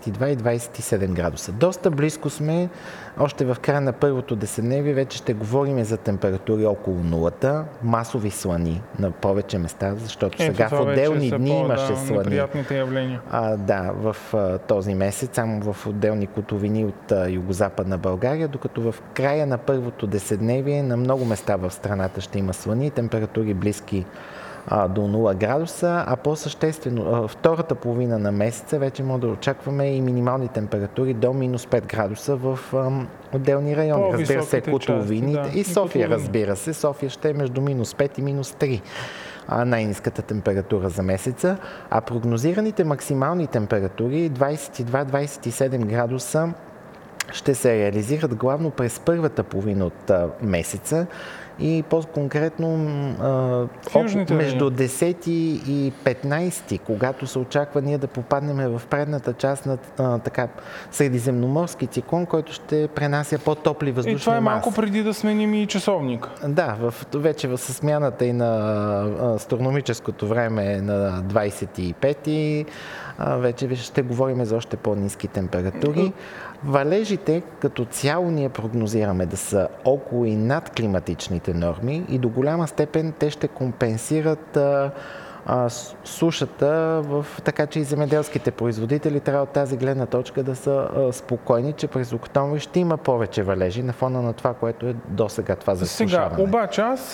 22 и 27 градуса. Доста близко сме. Още в края на първото десетдневие вече ще говорим за температури около нулата, масови слани на повече места, защото сега в отделни дни имаше слани. Неприятните явления. В този месец, само в отделни котловини от югозападна България, докато в края на първото десетдневие на много места в страната ще има слани, температури близки до 0 градуса, а по-съществено втората половина на месеца вече може да очакваме и минимални температури до минус 5 градуса в отделни райони. Разбира се, котловините и София, разбира се. София ще е между минус 5 и минус 3 най-ниската температура за месеца, а прогнозираните максимални температури 22-27 градуса ще се реализират главно през първата половина от месеца и по-конкретно между 10 и 15, когато се очаква ние да попаднем в предната част на средиземноморски циклон, който ще пренася по-топли въздушни маси. И това е малко преди да сменим и часовник. Да, вече със смяната и на астрономическото време на 25-ти, вече ще говорим за още по-ниски температури. Валежите като цяло ние прогнозираме да са около и над климатичните норми и до голяма степен те ще компенсират сушата, така че и земеделските производители трябва от тази гледна точка да са спокойни, че през октомври ще има повече валежи на фона на това, което е досега това засушаване. Сега, обаче аз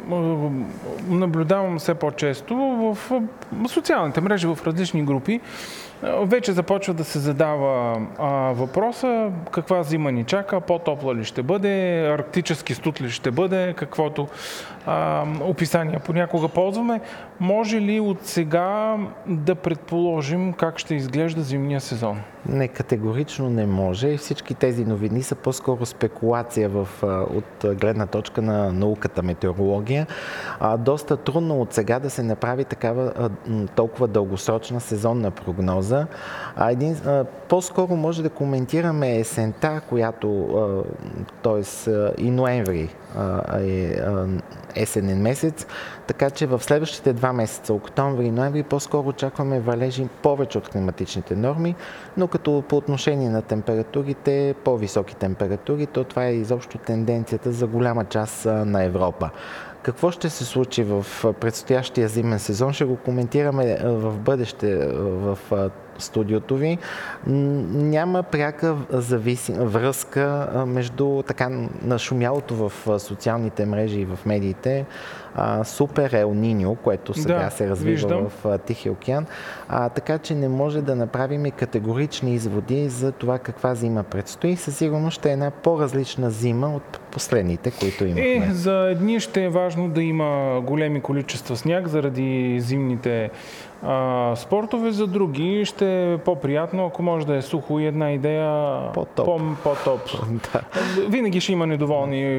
наблюдавам все по-често в социалните мрежи, в различни групи, вече започва да се задава въпроса каква зима ни чака, по-топла ли ще бъде, арктически студ ли ще бъде, каквото описание понякога ползваме. Може ли от сега да предположим как ще изглежда зимния сезон? Не, категорично не може и всички тези новини са по-скоро спекулация от гледна точка на науката метеорология. Доста трудно от сега да се направи такава толкова дългосрочна сезонна прогноза. По-скоро може да коментираме есента, която, т.е. и ноември е есенен месец, така че в следващите 2 месеца, октомври и ноември, по-скоро очакваме валежи повече от климатичните норми, но като по отношение на температурите, по-високи температури, то това е изобщо тенденцията за голяма част на Европа. Какво ще се случи в предстоящия зимен сезон? Ще го коментираме в бъдеще в студиото ви. Няма пряка връзка между така нашумялото в социалните мрежи и в медиите супер Ел Ниньо, което сега се развива в Тихия океан. Така че не може да направим категорични изводи за това каква зима предстои. Със сигурност ще е една по-различна зима от последните, които имахме. За едни ще е важно да има големи количества сняг заради зимните спортове, за други ще е по-приятно, ако може да е сухо и една идея по-топ. Да. Винаги ще има недоволни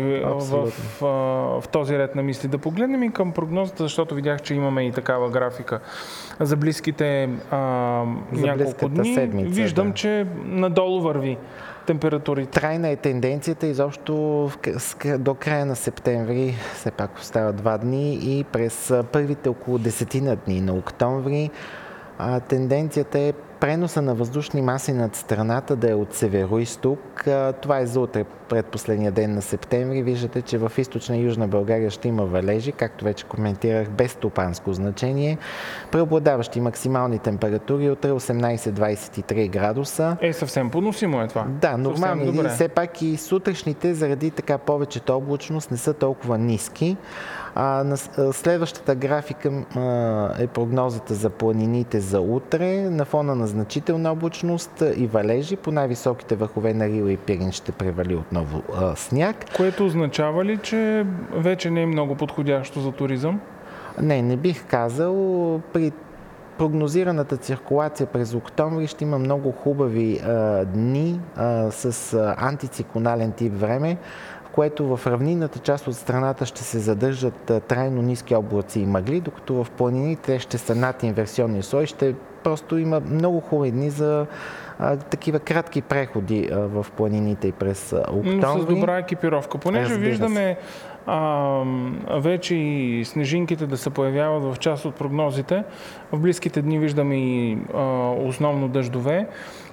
в този ред на мисли. Да погледнем и към прогнозата, защото видях, че имаме и такава графика за близките няколко дни. Седмица, виждам, че надолу върви температурите. Трайна е тенденцията изобщо до края на септември, все пак остава 2 дни и през първите около 10 дни на октомври. Тенденцията е преноса на въздушни маси над страната да е от северо-изток. Това е за утре, предпоследния ден на септември. Виждате, че в източна и южна България ще има валежи, както вече коментирах, без стопанско значение. Преобладаващи максимални температури утре 18-23 градуса. Съвсем поносимо е това. Да, нормално. Все пак и сутрешните, заради така повечето облачност, не са толкова ниски. На следващата графика е прогнозата за планините за утре. На фона на значителна облачност и валежи по най-високите върхове на Рила и Пирин ще превали отново сняг. Което означава ли, че вече не е много подходящо за туризъм? Не бих казал. При прогнозираната циркулация през октомври ще има много хубави дни с антициклонален тип време, което в равнинната част от страната ще се задържат трайно ниски облаци и мъгли, докато в планините ще са над инверсионния слой. Ще просто има много хубави дни за такива кратки преходи в планините и през октомври. Но с добра екипировка. Понеже виждаме вече и снежинките да се появяват в част от прогнозите, в близките дни виждаме и основно дъждове.